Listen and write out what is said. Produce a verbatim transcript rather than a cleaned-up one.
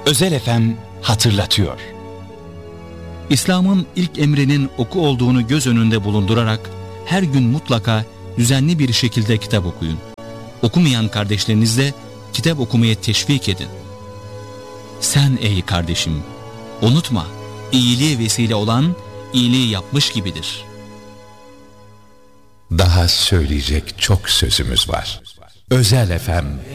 Özel F M hatırlatıyor. İslam'ın ilk emrinin oku olduğunu göz önünde bulundurarak her gün mutlaka düzenli bir şekilde kitap okuyun. Okumayan kardeşlerinizle kitap okumaya teşvik edin. Sen ey kardeşim, unutma, iyiliğe vesile olan iyiliği yapmış gibidir. Daha söyleyecek çok sözümüz var. Özel F M